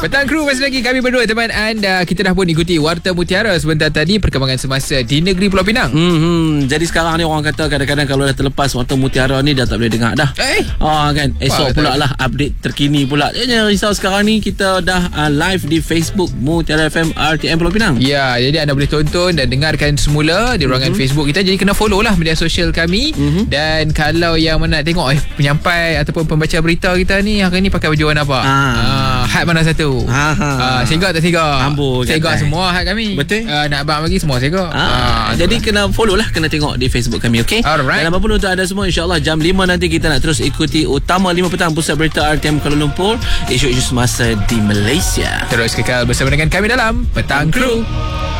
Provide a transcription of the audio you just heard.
Petang Kru masih lagi kami berdua teman anda. Kita dah pun ikuti Warta Mutiara sebentar tadi, perkembangan semasa di negeri Pulau Pinang. Jadi sekarang ni orang kata kadang-kadang kalau dah terlepas Warta Mutiara ni dah tak boleh dengar dah. Kan esok pula lah update terkini pula. Jangan risau, sekarang ni kita dah live di Facebook Mutiara FM RTM Pulau Pinang. Ya, jadi anda boleh tonton dan dengarkan semula di ruangan Facebook kita. Jadi kena follow lah media sosial kami. Dan kalau yang mana nak tengok penyampai ataupun pembaca berita kita ni hari ni pakai baju warna apa? Hat mana satu? Segak tak segak? Segak semua hat kami. Betul. Nak abang bagi semua segak. Jadi kena follow lah, kena tengok di Facebook kami, okey? Alright. Dan apapun untuk anda semua, insyaAllah jam 5 nanti kita nak terus ikuti Utama 5 petang Pusat Berita RTM Kuala Lumpur, isu-isu semasa di Malaysia. Terus kekal bersama dengan kami dalam Petang Kru.